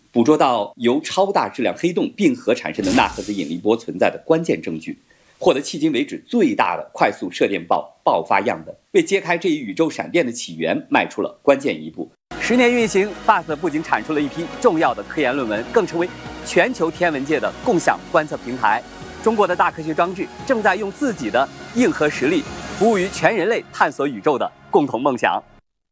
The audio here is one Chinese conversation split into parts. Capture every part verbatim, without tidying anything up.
捕捉到由超大质量黑洞并合产生的纳赫兹引力波存在的关键证据，获得迄今为止最大的快速射电暴爆发样本，为揭开这一宇宙闪电的起源迈出了关键一步。十年运行 ，F A S T 不仅产出了一批重要的科研论文，更成为全球天文界的共享观测平台。中国的大科学装置正在用自己的硬核实力，服务于全人类探索宇宙的共同梦想。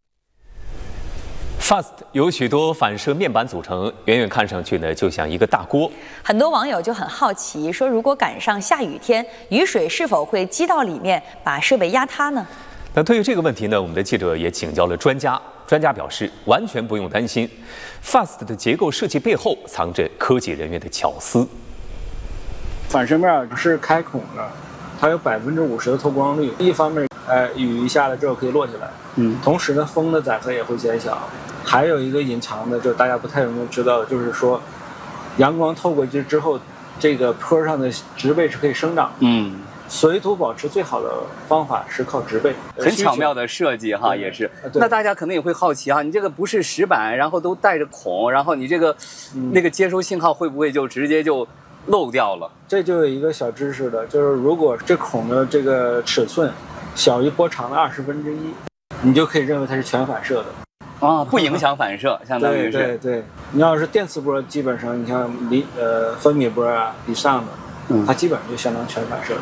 F A S T 由许多反射面板组成，远远看上去呢，就像一个大锅。 很多网友就很好奇，说如果赶上下雨天，雨水是否会积到里面，把设备压塌呢？ 那对于这个问题呢，我们的记者也请教了专家。专家表示，完全不用担心 ，F A S T 的结构设计背后藏着科技人员的巧思。 反射面是开孔的，它有百分之五十的透光率。一方面，呃，雨一下来之后可以落下来，嗯，同时呢，风的载荷也会减小。还有一个隐藏的，就大家不太容易知道的，就是说，阳光透过去之后，这个坡上的植被是可以生长的。嗯，水土保持最好的方法是靠植被， 很巧妙的设计哈，也是。那大家可能也会好奇哈，你这个不是石板，然后都带着孔，然后你这个、嗯、那个接收信号会不会就直接就漏掉了？ 这就有一个小知识的，就是如果这孔的这个尺寸小于波长的二十分之一，你就可以认为它是全反射的。 啊，不影响反射，相当于是。 对对对，你要是电磁波，基本上你像离呃分米波啊以上的，嗯，它基本上就相当全反射。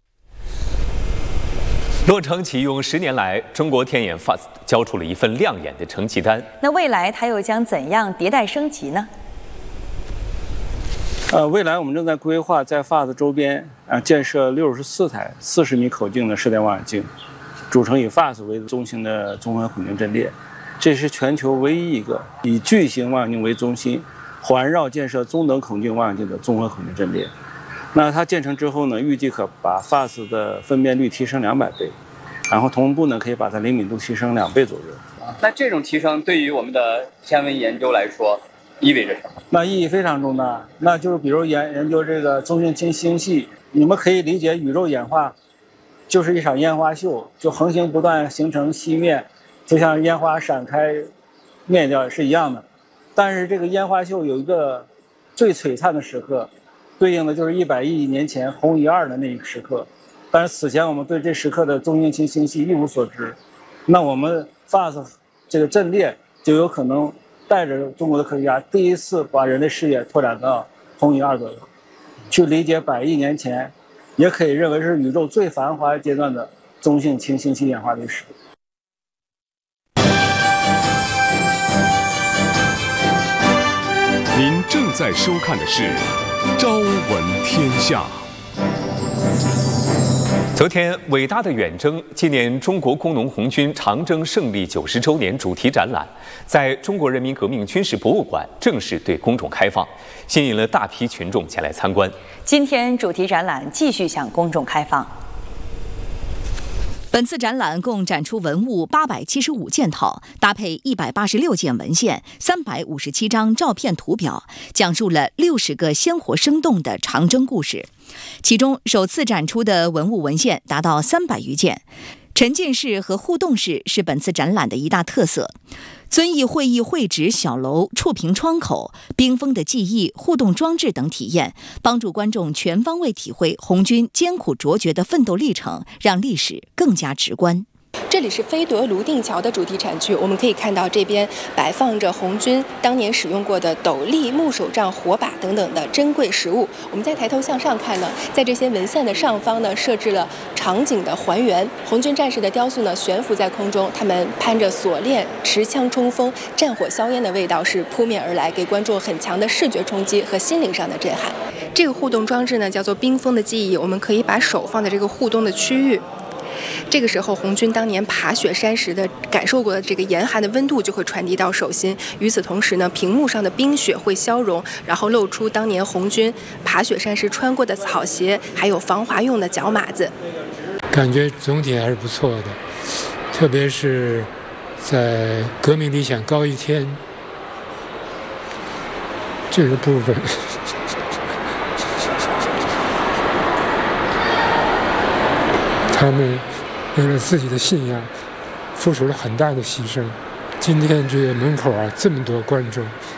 落成启用十年来，中国天眼 F A S T 交出了一份亮眼的成绩单。 那未来它又将怎样迭代升级呢？ 呃，未来我们正在规划在 F A S T 周边啊建设六十四台四十米口径的射电望远镜，组成以 F A S T 为中心的综合孔径阵列。这是全球唯一一个以巨型望远镜为中心，环绕建设中等孔径望远镜的综合孔径阵列。那它建成之后呢，预计可把 F A S T 的分辨率提升两百倍，然后同步呢可以把它灵敏度提升两倍左右。 那这种提升对于我们的天文研究来说意味着什么？ 那意义非常重大。那就是比如研研究这个中性氢星系，你们可以理解宇宙演化就是一场烟花秀，就恒星不断形成熄灭，就像烟花闪开灭掉是一样的。但是这个烟花秀有一个最璀璨的时刻，对应的就是一百亿年前红移二的那一个时刻。但是此前我们对这时刻的中性氢星系一无所知，那我们 F A S T 这个阵列就有可能带着中国的科学家第一次把人类视野拓展到红移二左右，去理解百亿年前，也可以认为是宇宙最繁华阶段的中性氢星系演化历史。 您正在收看的是《朝闻天下》。 昨天，伟大的远征纪念中国工农红军长征胜利九十周年主题展览，在中国人民革命军事博物馆正式对公众开放，吸引了大批群众前来参观。 今天，主题展览继续向公众开放。 本次展览共展出文物八百七十五件套，搭配一百八十六件文献、三百五十七张照片图表，讲述了六十个鲜活生动的长征故事。其中，首次展出的文物文献达到三百余件。沉浸式和互动式是本次展览的一大特色。遵义会议会址小楼、触屏窗口、冰封的记忆、互动装置等体验，帮助观众全方位体会红军艰苦卓绝的奋斗历程，让历史更加直观。 这里是飞德泸定桥的主题产区，我们可以看到这边摆放着红军当年使用过的斗笠、木手杖、火把等等的珍贵实物。我们再抬头向上看呢，在这些文献的上方呢，设置了场景的还原。红军战士的雕塑呢悬浮在空中，他们攀着锁链，持枪冲锋，战火硝烟的味道是扑面而来，给观众很强的视觉冲击和心灵上的震撼。这个互动装置呢叫做冰封的记忆，我们可以把手放在这个互动的区域。这个时候，红军当年爬雪山时的感受过的这个严寒的温度就会传递到手心。与此同时呢，屏幕上的冰雪会消融，然后露出当年红军爬雪山时穿过的草鞋，还有防滑用的脚码子。 感觉总体还是不错的，特别是在革命理想高一天这个部分。他们为了自己的信仰付出了很大的牺牲。今天这个门口啊，这么多观众，